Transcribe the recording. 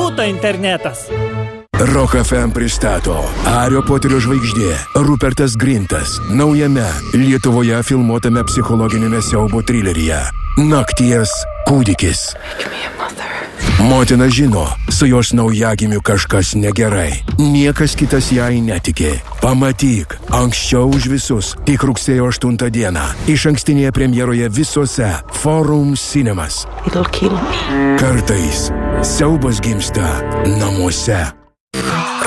Būta internetas. Rock FM pristato Hario Poterio žvaigždė Rupertas Grintas naujame Lietuvoje filmuotame psichologinėme siaubo trileryje Nakties kūdikis. Motina žino, su jos naujagimiu kažkas negerai. Niekas kitas jai netikė. Pamatyk, anksčiau už visus, tik rugsėjo 8 dieną, išankstinėje premjeroje visose Forum Cinemas. Kartais siaubas gimsta namuose.